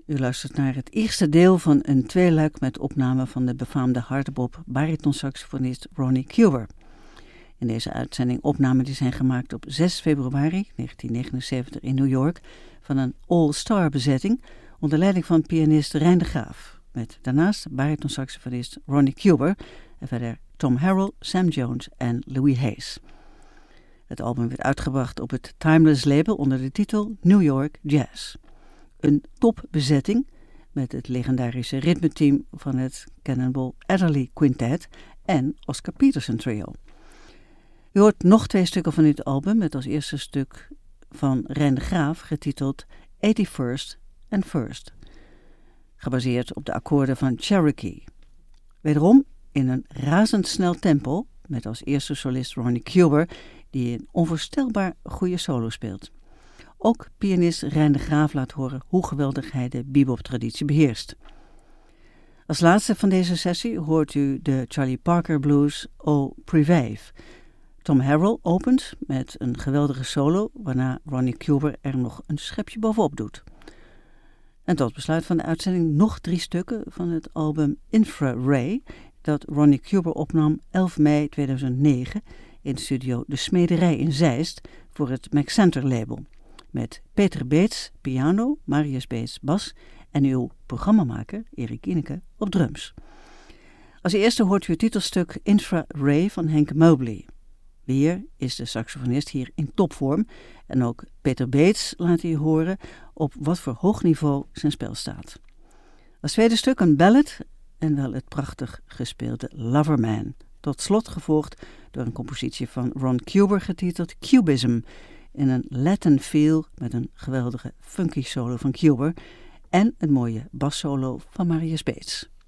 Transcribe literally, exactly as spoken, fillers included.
U luistert naar het eerste deel van een tweeluik met opname van de befaamde hardbop baritonsaxofonist Ronnie Cuber. In deze uitzending opnamen die zijn gemaakt op zes februari negentien negenenzeventig in New York van een all-star bezetting onder leiding van pianist Rein de Graaf, met daarnaast baritonsaxofonist Ronnie Cuber en verder Tom Harrell, Sam Jones en Louis Hayes. Het album werd uitgebracht op het Timeless label onder de titel New York Jazz. Een topbezetting met het legendarische ritmeteam van het Cannonball Adderley Quintet en Oscar Peterson Trio. U hoort nog twee stukken van dit album met als eerste stuk van Rein de Graaf getiteld eighty-first and First, gebaseerd op de akkoorden van Cherokee. Wederom in een razendsnel tempo met als eerste solist Ronnie Cuber, die een onvoorstelbaar goede solo speelt. Ook pianist Rein de Graaf laat horen hoe geweldig hij de bebop-traditie beheerst. Als laatste van deze sessie hoort u de Charlie Parker blues O Previve. Tom Harrell opent met een geweldige solo, waarna Ronnie Cuber er nog een schepje bovenop doet. En tot besluit van de uitzending nog drie stukken van het album Infraray, dat Ronnie Cuber opnam elf mei tweeduizend negen in studio De Smederij in Zeist voor het MacCenter label. Met Peter Beets piano, Marius Beets bas en uw programmamaker Erik Ineke op drums. Als eerste hoort u het titelstuk Infraray van Henk Mobley. Weer is de saxofonist hier in topvorm en ook Peter Beets laat u horen op wat voor hoog niveau zijn spel staat. Als tweede stuk een ballad en wel het prachtig gespeelde Loverman. Tot slot gevolgd door een compositie van Ron Cuber getiteld Cubism in een Latin feel met een geweldige funky solo van Cuber en een mooie bassolo van Marius Beets.